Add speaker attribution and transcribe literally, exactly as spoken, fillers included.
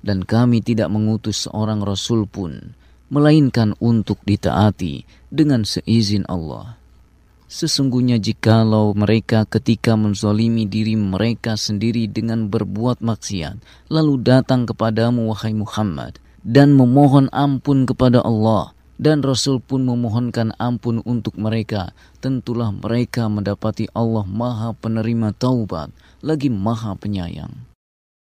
Speaker 1: dan kami tidak mengutus seorang rasul pun, melainkan untuk ditaati dengan seizin Allah. Sesungguhnya jikalau mereka ketika menzalimi diri mereka sendiri dengan berbuat maksiat, lalu datang kepadamu wahai Muhammad, dan memohon ampun kepada Allah, dan Rasul pun memohonkan ampun untuk mereka, tentulah mereka mendapati Allah Maha Penerima Taubat, lagi Maha Penyayang.